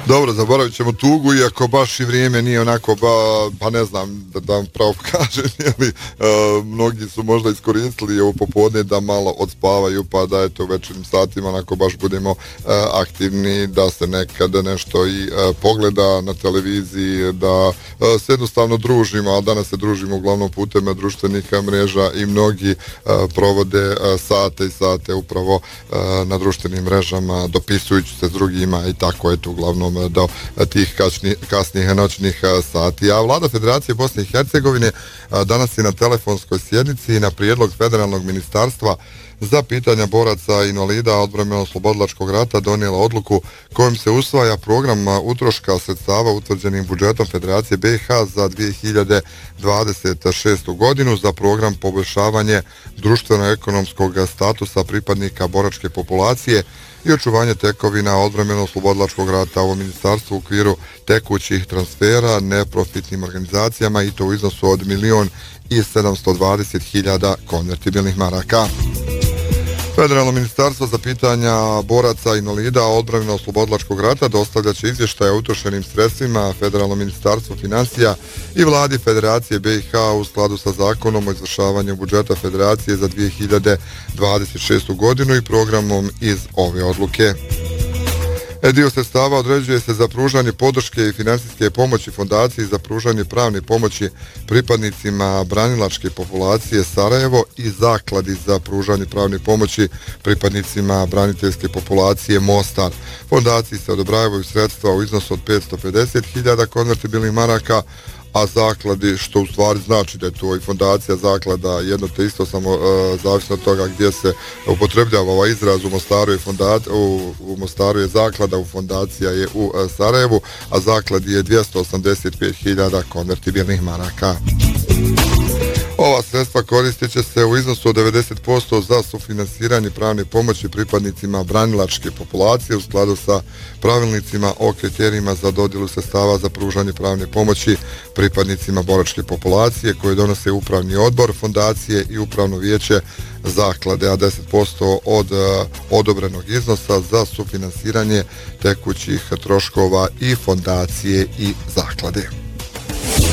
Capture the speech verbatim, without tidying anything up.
Dobro, zaboravit ćemo tugu, iako baš i vrijeme nije onako, ba, pa ne znam, da, da vam pravo kažem, jeli, uh, mnogi su možda iskoristili ovo popodne da malo odspavaju, pa da eto u večernjim satima onako baš budemo uh, aktivni, da se nekad nešto i uh, pogleda na televiziji, da uh, se jednostavno družimo, a danas se družimo uglavnom putem društvenih mreža i mnogi uh, provode uh, sate i sate upravo uh, na društvenim mrežama, dopisujući se s drugima i tako eto uglavnom do tih kasnih, kasnih noćnih sati. A vlada Federacije Bosne i Hercegovine danas je na telefonskoj sjednici na prijedlog Federalnog ministarstva za pitanja boraca i invalida odbrambeno-oslobodilačkog rata donijela odluku kojom se usvaja program utroška sredstava utvrđenim budžetom Federacije B i H za dvije hiljade dvadeset šestu godinu za program poboljšavanje društveno-ekonomskog statusa pripadnika boračke populacije i očuvanje tekovina odbrambeno-oslobodilačkog rata. Ovo ministarstvo u okviru tekućih transfera neprofitnim organizacijama i to u iznosu od milion i sedamsto dvadeset hiljada konvertibilnih maraka. Federalno ministarstvo za pitanja boraca i invalida odbrambeno-oslobodilačkog rata dostavlja će izvještaje o utrošenim sredstvima Federalno ministarstvo financija i vladi Federacije B i H u skladu sa zakonom o izvršavanju budžeta Federacije za dvije hiljade dvadeset šestu godinu i programom iz ove odluke. Dio sredstava određuje se za pružanje podrške i financijske pomoći fondaciji za pružanje pravne pomoći pripadnicima branilačke populacije Sarajevo i zakladi za pružanje pravne pomoći pripadnicima braniteljske populacije Mostar. Fondaciji se odobravaju sredstva u iznosu od petsto pedeset hiljada konvertibilnih maraka, a zakladi, što u stvari znači da je to i fondacija, zaklada, jedno te isto, samo uh, zavisno od toga gdje se upotrebljava ovaj izraz. U Mostaru je, fondat, u, u Mostaru je zaklada, u fondacija je u uh, Sarajevu, a zakladi je dvjesto osamdeset pet hiljada konvertibilnih maraka. Ova sredstva koristit će se u iznosu od devedeset posto za sufinansiranje pravne pomoći pripadnicima branilačke populacije u skladu sa pravilnicima o kriterijima za dodjelu sredstava za pružanje pravne pomoći pripadnicima boračke populacije koje donose upravni odbor fondacije i upravno vijeće zaklade, a deset posto od uh, odobrenog iznosa za sufinansiranje tekućih troškova i fondacije i zaklade.